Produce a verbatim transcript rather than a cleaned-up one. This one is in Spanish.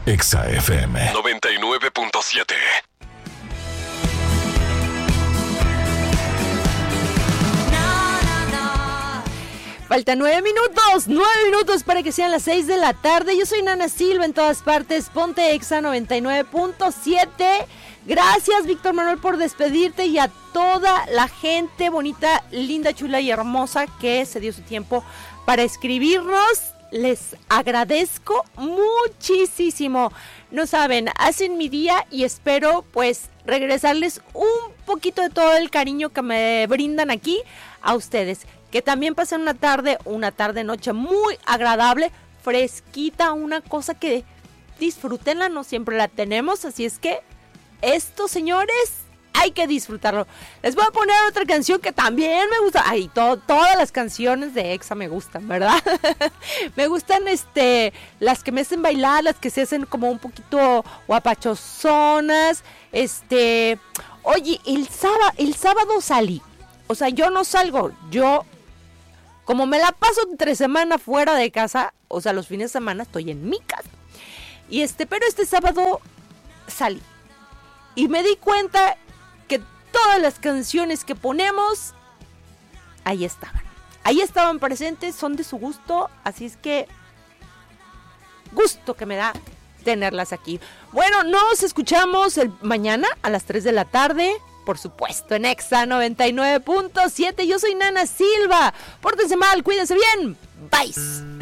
Exa F M noventa y nueve punto siete. Faltan nueve minutos, nueve minutos para que sean las seis de la tarde. Yo soy Nana Silva en todas partes. Ponte Exa noventa y nueve punto siete. Gracias, Víctor Manuel, por despedirte y a toda la gente bonita, linda, chula y hermosa que se dio su tiempo para escribirnos. Les agradezco muchísimo. No saben, hacen mi día y espero pues regresarles un poquito de todo el cariño que me brindan aquí a ustedes. Que también pasen una tarde, una tarde noche muy agradable, fresquita, una cosa que disfrútenla, no siempre la tenemos, así es que esto, señores, hay que disfrutarlo. Les voy a poner otra canción que también me gusta. Ay, to- todas las canciones de Exa me gustan, ¿verdad? Me gustan este, las que me hacen bailar, las que se hacen como un poquito guapachosonas. Este, oye, el sábado, el sábado salí. O sea, yo no salgo, yo como me la paso entre semana fuera de casa, o sea, los fines de semana estoy en mi casa. Y este, pero este sábado salí. Y me di cuenta que todas las canciones que ponemos, ahí estaban. Ahí estaban presentes, son de su gusto, así es que gusto que me da tenerlas aquí. Bueno, nos escuchamos el mañana a las tres de la tarde. Por supuesto, en Exa noventa y nueve punto siete. Yo soy Nana Silva. Pórtense mal, cuídense bien. Bye.